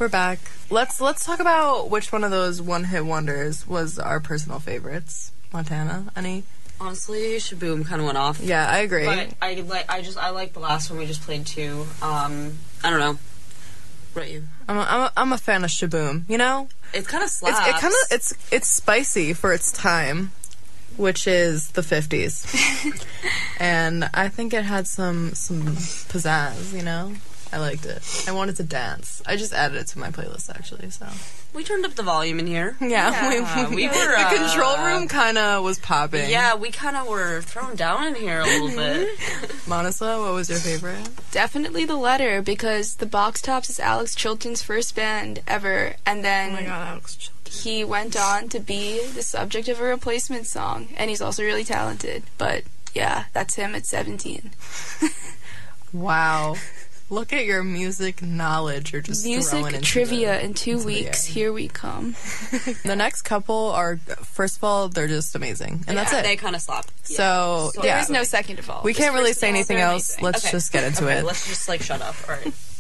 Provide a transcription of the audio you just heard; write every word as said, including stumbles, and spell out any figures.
We're back. Let's let's talk about which one of those one-hit wonders was our personal favorites. Montana, any? Honestly, Shaboom kind of went off. Yeah, I agree. But I like. I just. I like the last one we just played too. Um, I don't know. What about you? I'm a, I'm a, I'm a fan of Shaboom. You know, it kind of slaps. It's, it kind of it's it's spicy for its time, which is the fifties, and I think it had some some pizzazz. You know, I liked it. I wanted to dance. I just added it to my playlist actually. So. We turned up the volume in here. Yeah, yeah we, we were. The uh, control room kind of was popping. Yeah, we kind of were thrown down in here a little bit. Monica, what was your favorite? Definitely The Letter, because the Box Tops is Alex Chilton's first band ever, and then oh my God, Alex Chilton. He went on to be the subject of a Replacement song, and he's also really talented. But yeah, that's him at seventeen. Wow. Look at your music knowledge. You're just music throwing into trivia the, in two weeks. Here we come. The next couple are, first of all, they're just amazing, and yeah, that's it. They kind of slap. So, yeah. So yeah. there is no second of all. We can't really say anything else. amazing. Let's okay. just get into okay, it. Let's just like shut up. All right.